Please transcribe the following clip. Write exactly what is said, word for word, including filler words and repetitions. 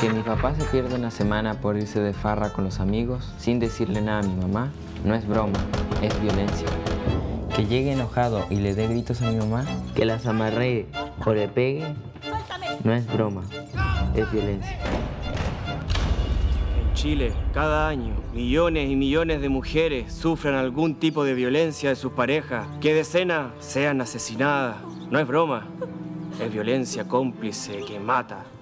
Que mi papá se pierda una semana por irse de farra con los amigos sin decirle nada a mi mamá no es broma, es violencia. Que llegue enojado y le dé gritos a mi mamá, que las amarree o le pegue, no es broma, es violencia. En Chile, cada año, millones y millones de mujeres sufren algún tipo de violencia de sus parejas, que decenas sean asesinadas. No es broma, es violencia cómplice que mata.